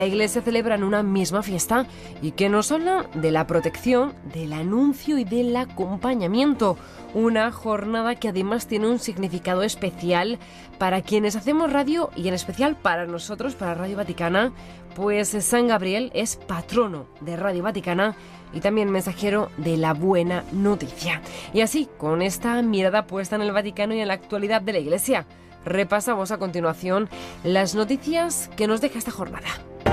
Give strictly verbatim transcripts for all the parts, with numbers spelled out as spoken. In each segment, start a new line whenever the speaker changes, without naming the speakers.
La Iglesia celebran una misma fiesta y que nos habla de la protección, del anuncio y del acompañamiento. Una jornada que además tiene un significado especial para quienes hacemos radio y en especial para nosotros, para Radio Vaticana, pues San Gabriel es patrono de Radio Vaticana y también mensajero de la buena noticia. Y así, con esta mirada puesta en el Vaticano y en la actualidad de la Iglesia, repasamos a continuación las noticias que nos deja esta jornada.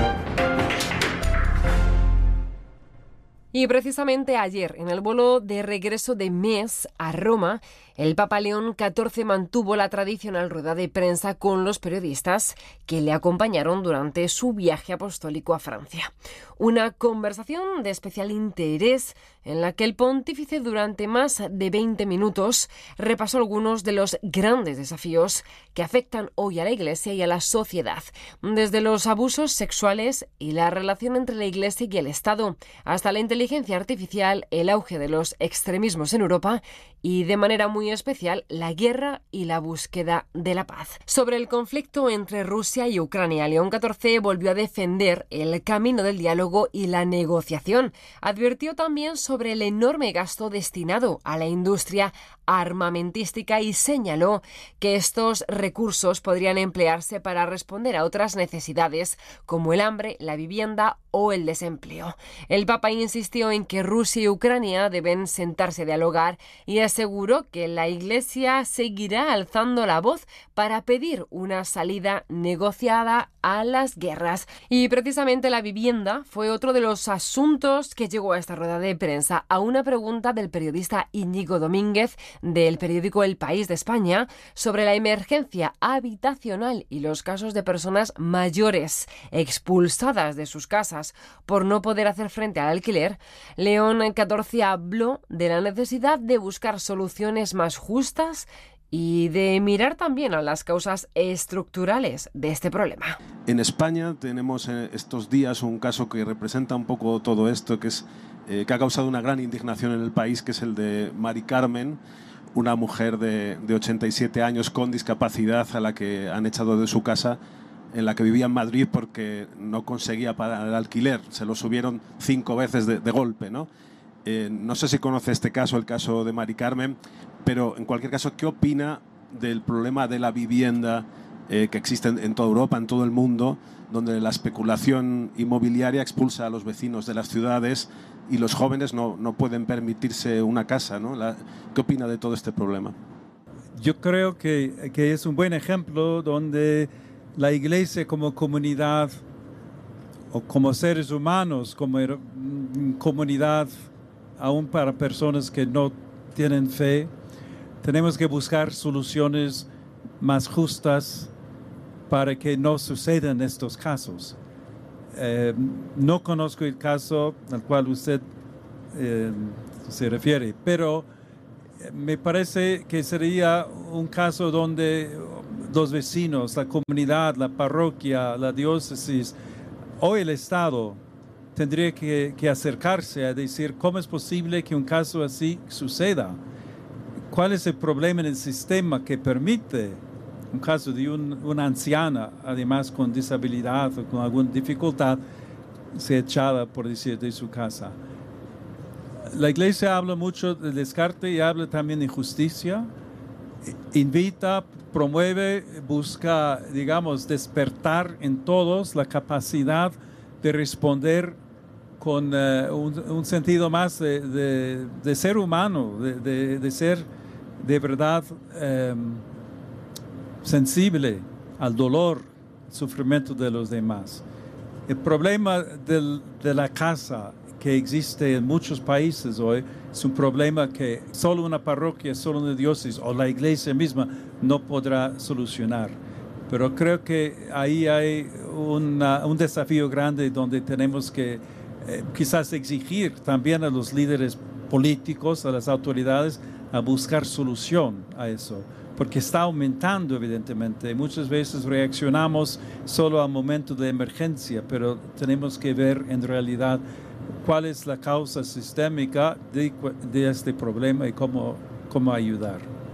Y precisamente ayer, en el vuelo de regreso de Metz a Roma, el Papa León catorce mantuvo la tradicional rueda de prensa con los periodistas que le acompañaron durante su viaje apostólico a Francia. Una conversación de especial interés en la que el pontífice durante más de veinte minutos repasó algunos de los grandes desafíos que afectan hoy a la Iglesia y a la sociedad, desde los abusos sexuales y la relación entre la Iglesia y el Estado, hasta la inteligencia artificial, el auge de los extremismos en Europa y, de manera muy especial, la guerra y la búsqueda de la paz. Sobre el conflicto entre Rusia y Ucrania, León catorce volvió a defender el camino del diálogo y la negociación. Advirtió también sobre el enorme gasto destinado a la industria armamentística y señaló que estos recursos podrían emplearse para responder a otras necesidades como el hambre, la vivienda o el desempleo. El Papa insistió en que Rusia y Ucrania deben sentarse a dialogar y aseguró que la Iglesia seguirá alzando la voz para pedir una salida negociada a las guerras. Y precisamente la vivienda fue otro de los asuntos que llegó a esta rueda de prensa. A una pregunta del periodista Íñigo Domínguez del periódico El País de España sobre la emergencia habitacional y los casos de personas mayores expulsadas de sus casas por no poder hacer frente al alquiler, León catorce habló de la necesidad de buscar soluciones más justas y de mirar también a las causas estructurales de este problema.
En España tenemos estos días un caso que representa un poco todo esto, que es eh, que ha causado una gran indignación en el país, que es el de Mari Carmen, una mujer de, de ochenta y siete años con discapacidad a la que han echado de su casa, en la que vivía en Madrid porque no conseguía pagar el alquiler. Se lo subieron cinco veces de, de golpe, ¿no? Eh, no sé si conoce este caso, el caso de Mari Carmen, pero en cualquier caso, ¿qué opina del problema de la vivienda eh, que existe en, en toda Europa, en todo el mundo, donde la especulación inmobiliaria expulsa a los vecinos de las ciudades y los jóvenes no, no pueden permitirse una casa, ¿no? La, ¿Qué opina de todo este problema?
Yo creo que, que es un buen ejemplo donde la Iglesia como comunidad o como seres humanos, como comunidad, aún para personas que no tienen fe, tenemos que buscar soluciones más justas para que no sucedan estos casos. Eh, no conozco el caso al cual usted eh, se refiere, pero me parece que sería un caso donde los vecinos, la comunidad, la parroquia, la diócesis o el Estado tendría que, que acercarse a decir cómo es posible que un caso así suceda. ¿Cuál es el problema en el sistema que permite un caso de un, una anciana, además con disabilidad o con alguna dificultad, ser echada, por decir, de su casa? La Iglesia habla mucho de descarte y habla también de justicia. Invita, promueve, busca, digamos, despertar en todos la capacidad de responder con uh, un, un sentido más de, de, de ser humano, de, de, de ser de verdad um, sensible al dolor, al sufrimiento de los demás. El problema del, de la casa que existe en muchos países hoy es un problema que solo una parroquia, solo una diócesis o la Iglesia misma no podrá solucionar. Pero creo que ahí hay una, un desafío grande donde tenemos que eh, quizás exigir también a los líderes políticos, a las autoridades, a buscar solución a eso, porque está aumentando evidentemente. Muchas veces reaccionamos solo al momento de emergencia, pero tenemos que ver en realidad cuál es la causa sistémica de, de este problema y cómo, cómo ayudar.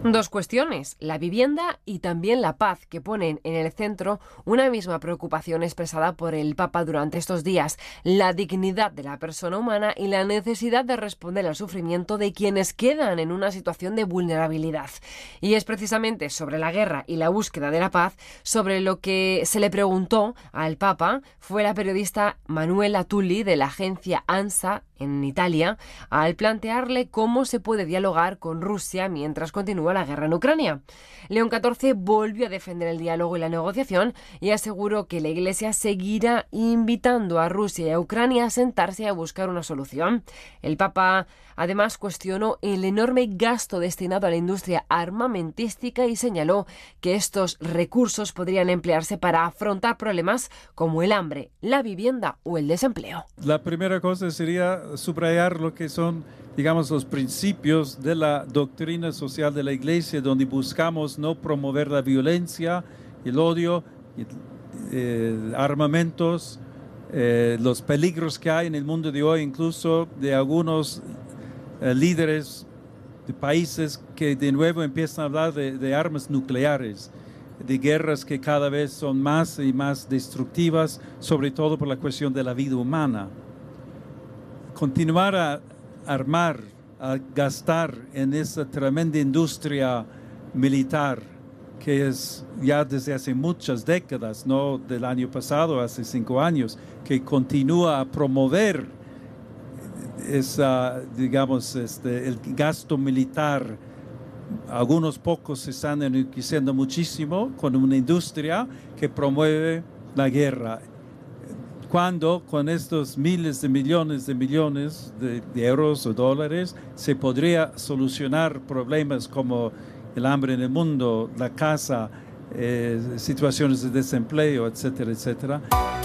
Dos cuestiones, la vivienda y también la paz, que ponen en el centro una misma preocupación expresada por el Papa durante estos días, la dignidad de la persona humana y la necesidad de responder al sufrimiento de quienes quedan en una situación de vulnerabilidad. Y es precisamente sobre la guerra y la búsqueda de la paz sobre lo que se le preguntó al Papa fue la periodista Manuela Tulli de la agencia ANSA en Italia, al plantearle cómo se puede dialogar con Rusia mientras continúa la guerra en Ucrania. León catorce volvió a defender el diálogo y la negociación y aseguró que la Iglesia seguirá invitando a Rusia y a Ucrania a sentarse y a buscar una solución. El Papa además cuestionó el enorme gasto destinado a la industria armamentística y señaló que estos recursos podrían emplearse para afrontar problemas como el hambre, la vivienda o el desempleo.
La primera cosa sería subrayar lo que son, digamos, los principios de la doctrina social de la Iglesia, donde buscamos no promover la violencia, el odio, eh, armamentos, eh, los peligros que hay en el mundo de hoy, incluso de algunos eh, líderes de países que de nuevo empiezan a hablar de, de armas nucleares, de guerras que cada vez son más y más destructivas, sobre todo por la cuestión de la vida humana. Continuar a armar, a gastar en esa tremenda industria militar que es ya desde hace muchas décadas, no del año pasado, hace cinco años, que continúa a promover esa, digamos, este, el gasto militar. Algunos pocos se están enriqueciendo muchísimo con una industria que promueve la guerra. Cuando con estos miles de millones de millones de, de euros o dólares se podría solucionar problemas como el hambre en el mundo, la casa, eh, situaciones de desempleo, etcétera, etcétera.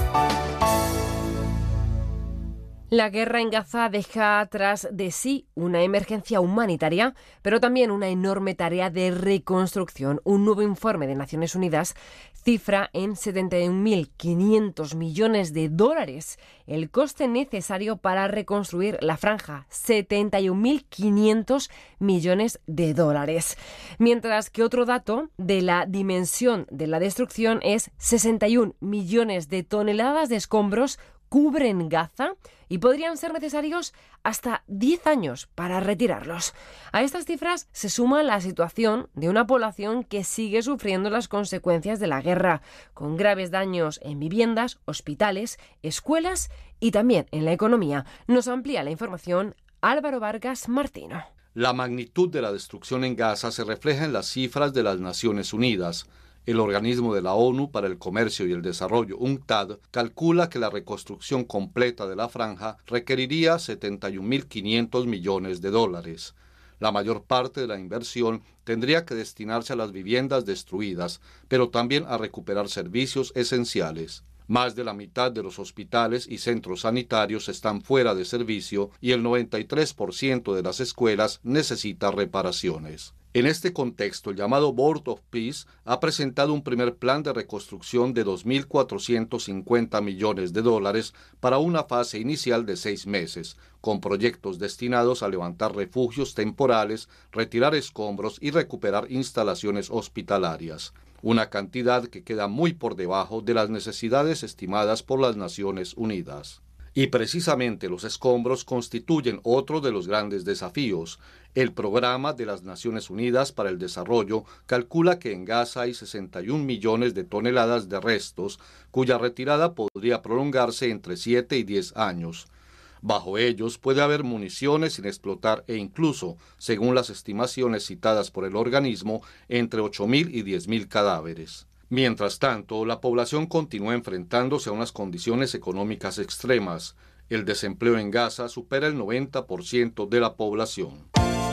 La guerra en Gaza deja tras de sí una emergencia humanitaria, pero también una enorme tarea de reconstrucción. Un nuevo informe de Naciones Unidas cifra en setenta y un mil quinientos millones de dólares el coste necesario para reconstruir la franja, setenta y un mil quinientos millones de dólares. Mientras que otro dato de la dimensión de la destrucción es sesenta y un millones de toneladas de escombros cubren Gaza y podrían ser necesarios hasta diez años para retirarlos. A estas cifras se suma la situación de una población que sigue sufriendo las consecuencias de la guerra, con graves daños en viviendas, hospitales, escuelas y también en la economía. Nos amplía la información Álvaro Vargas Martino.
La magnitud de la destrucción en Gaza se refleja en las cifras de las Naciones Unidas. El organismo de la ONU para el Comercio y el Desarrollo, UNCTAD, calcula que la reconstrucción completa de la franja requeriría setenta y un mil quinientos millones de dólares. La mayor parte de la inversión tendría que destinarse a las viviendas destruidas, pero también a recuperar servicios esenciales. Más de la mitad de los hospitales y centros sanitarios están fuera de servicio y el noventa y tres por ciento de las escuelas necesita reparaciones. En este contexto, el llamado Board of Peace ha presentado un primer plan de reconstrucción de dos mil cuatrocientos cincuenta millones de dólares para una fase inicial de seis meses, con proyectos destinados a levantar refugios temporales, retirar escombros y recuperar instalaciones hospitalarias. Una cantidad que queda muy por debajo de las necesidades estimadas por las Naciones Unidas. Y precisamente los escombros constituyen otro de los grandes desafíos. El Programa de las Naciones Unidas para el Desarrollo calcula que en Gaza hay sesenta y un millones de toneladas de restos, cuya retirada podría prolongarse entre siete y diez años. Bajo ellos puede haber municiones sin explotar e incluso, según las estimaciones citadas por el organismo, entre ocho mil y diez mil cadáveres. Mientras tanto, la población continúa enfrentándose a unas condiciones económicas extremas. El desempleo en Gaza supera el noventa por ciento de la población.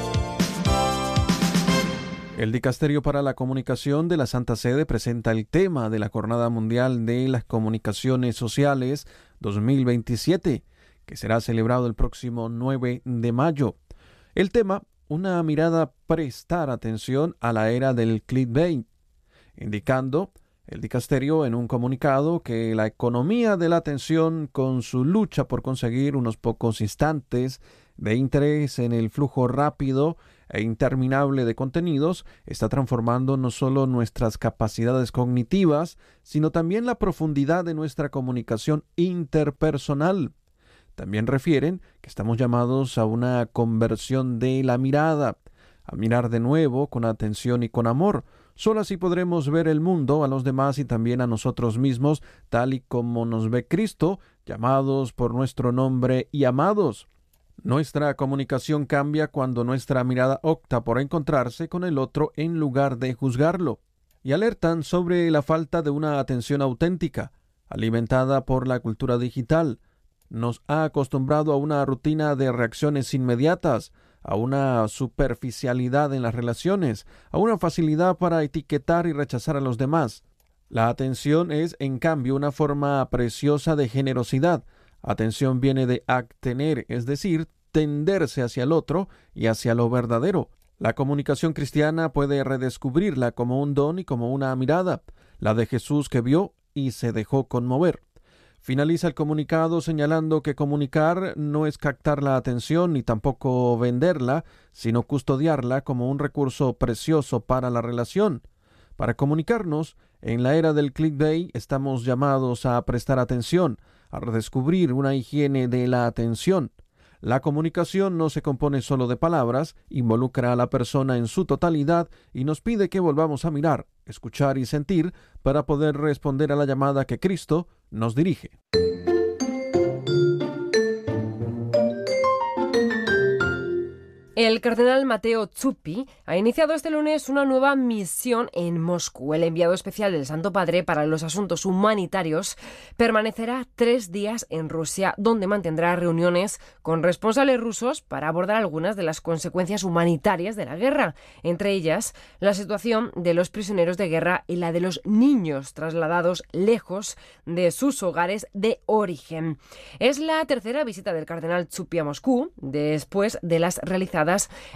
El Dicasterio para la Comunicación de la Santa Sede presenta el tema de la Jornada Mundial de las Comunicaciones Sociales dos mil veintisiete, que será celebrado el próximo nueve de mayo. El tema, una mirada prestar atención a la era del clickbait, indicando el dicasterio en un comunicado que la economía de la atención, con su lucha por conseguir unos pocos instantes de interés en el flujo rápido e interminable de contenidos está transformando no solo nuestras capacidades cognitivas, sino también la profundidad de nuestra comunicación interpersonal. También refieren que estamos llamados a una conversión de la mirada, a mirar de nuevo con atención y con amor. Solo así podremos ver el mundo, a los demás y también a nosotros mismos, tal y como nos ve Cristo, llamados por nuestro nombre y amados. Nuestra comunicación cambia cuando nuestra mirada opta por encontrarse con el otro en lugar de juzgarlo. Y alertan sobre la falta de una atención auténtica, alimentada por la cultura digital. Nos ha acostumbrado a una rutina de reacciones inmediatas, a una superficialidad en las relaciones, a una facilidad para etiquetar y rechazar a los demás. La atención es, en cambio, una forma preciosa de generosidad. Atención viene de actener, es decir, tenderse hacia el otro y hacia lo verdadero. La comunicación cristiana puede redescubrirla como un don y como una mirada, la de Jesús que vio y se dejó conmover. Finaliza el comunicado señalando que comunicar no es captar la atención ni tampoco venderla, sino custodiarla como un recurso precioso para la relación. Para comunicarnos, en la era del clickbait estamos llamados a prestar atención, a redescubrir una higiene de la atención. La comunicación no se compone solo de palabras, involucra a la persona en su totalidad y nos pide que volvamos a mirar, escuchar y sentir para poder responder a la llamada que Cristo nos dirige.
El cardenal Matteo Zuppi ha iniciado este lunes una nueva misión en Moscú. El enviado especial del Santo Padre para los asuntos humanitarios permanecerá tres días en Rusia, donde mantendrá reuniones con responsables rusos para abordar algunas de las consecuencias humanitarias de la guerra, entre ellas la situación de los prisioneros de guerra y la de los niños trasladados lejos de sus hogares de origen. Es la tercera visita del cardenal Zuppi a Moscú, después de las realizadas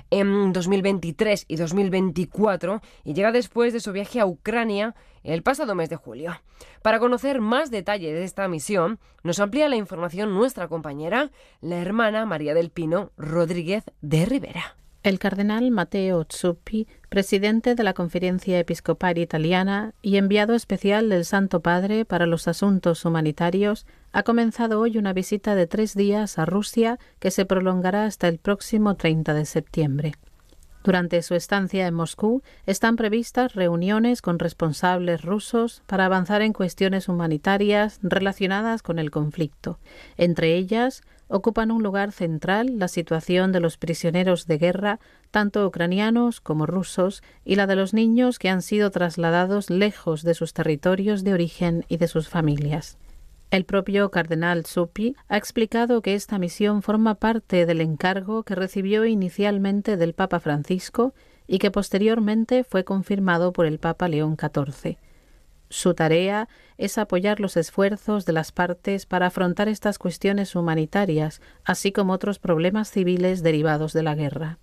en dos mil veintitrés y dos mil veinticuatro, y llega después de su viaje a Ucrania el pasado mes de julio. Para conocer más detalles de esta misión, nos amplía la información nuestra compañera, la hermana María del Pino Rodríguez de Rivera.
El cardenal Matteo Zuppi, presidente de la Conferencia Episcopal Italiana y enviado especial del Santo Padre para los asuntos humanitarios, ha comenzado hoy una visita de tres días a Rusia que se prolongará hasta el próximo treinta de septiembre. Durante su estancia en Moscú están previstas reuniones con responsables rusos para avanzar en cuestiones humanitarias relacionadas con el conflicto. Entre ellas, ocupan un lugar central la situación de los prisioneros de guerra, tanto ucranianos como rusos, y la de los niños que han sido trasladados lejos de sus territorios de origen y de sus familias. El propio cardenal Zuppi ha explicado que esta misión forma parte del encargo que recibió inicialmente del Papa Francisco y que posteriormente fue confirmado por el Papa León catorce. Su tarea es apoyar los esfuerzos de las partes para afrontar estas cuestiones humanitarias, así como otros problemas civiles derivados de la guerra.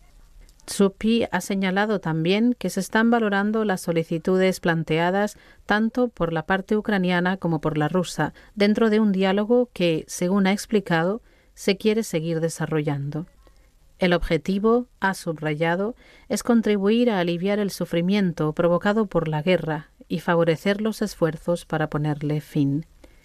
Zuppi ha señalado también que se están valorando las solicitudes planteadas tanto por la parte ucraniana como por la rusa, dentro de un diálogo que, según ha explicado, se quiere seguir desarrollando. El objetivo, ha subrayado, es contribuir a aliviar el sufrimiento provocado por la guerra y favorecer los esfuerzos para ponerle fin.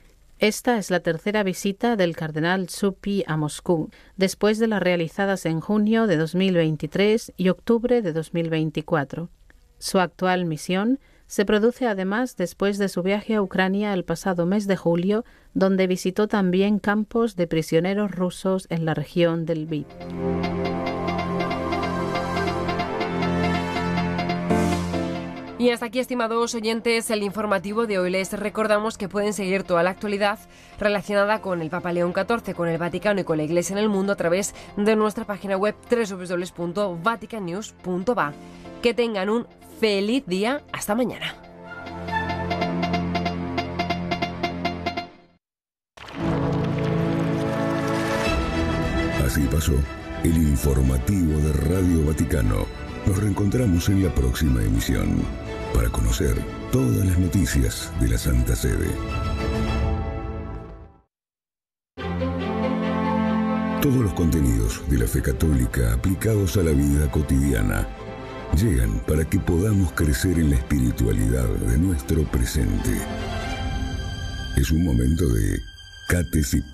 Esta es la tercera visita del cardenal Zuppi a Moscú, después de las realizadas en junio de dos mil veintitrés y octubre de dos mil veinticuatro. Su actual misión se produce además después de su viaje a Ucrania el pasado mes de julio, donde visitó también campos de prisioneros rusos en la región del Lviv.
Y hasta aquí, estimados oyentes, el informativo de hoy. Les recordamos que pueden seguir toda la actualidad relacionada con el Papa León catorce, con el Vaticano y con la Iglesia en el mundo a través de nuestra página web doble u doble u doble u punto vatican news punto va. Que tengan un feliz día. Hasta mañana.
Así pasó el informativo de Radio Vaticano. Nos reencontramos en la próxima emisión para conocer todas las noticias de la Santa Sede. Todos los contenidos de la fe católica aplicados a la vida cotidiana llegan para que podamos crecer en la espiritualidad de nuestro presente. Es un momento de Catesip.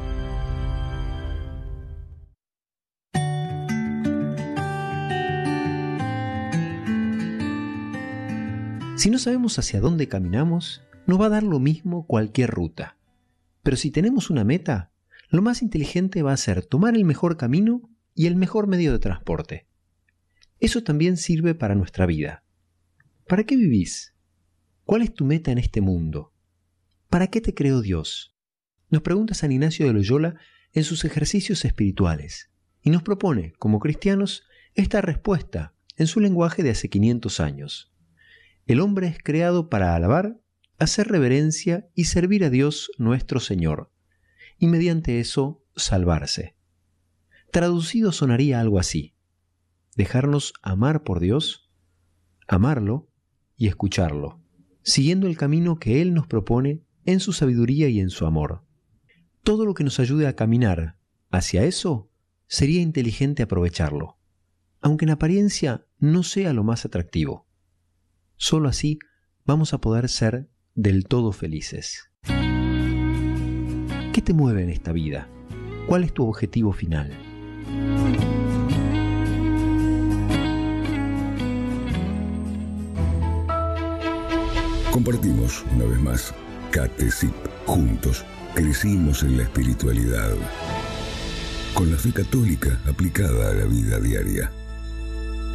Si no sabemos hacia dónde caminamos, nos va a dar lo mismo cualquier ruta. Pero si tenemos una meta, lo más inteligente va a ser tomar el mejor camino y el mejor medio de transporte. Eso también sirve para nuestra vida. ¿Para qué vivís? ¿Cuál es tu meta en este mundo? ¿Para qué te creó Dios? Nos pregunta San Ignacio de Loyola en sus ejercicios espirituales y nos propone, como cristianos, esta respuesta en su lenguaje de hace quinientos años. El hombre es creado para alabar, hacer reverencia y servir a Dios nuestro Señor, y mediante eso salvarse. Traducido sonaría algo así: dejarnos amar por Dios, amarlo y escucharlo, siguiendo el camino que Él nos propone en su sabiduría y en su amor. Todo lo que nos ayude a caminar hacia eso sería inteligente aprovecharlo, aunque en apariencia no sea lo más atractivo. Solo así vamos a poder ser del todo felices. ¿Qué te mueve en esta vida? ¿Cuál es tu objetivo final?
Compartimos una vez más Catesip. Juntos crecimos en la espiritualidad con la fe católica aplicada a la vida diaria.